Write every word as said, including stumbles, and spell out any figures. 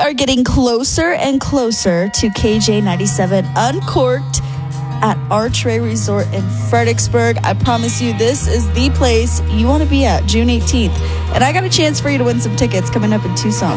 are getting closer and closer to K J ninety-seven Uncorked at Archway Resort in Fredericksburg. I promise you, this is the place you want to be at, June eighteenth. And I got a chance for you to win some tickets coming up in Tucson.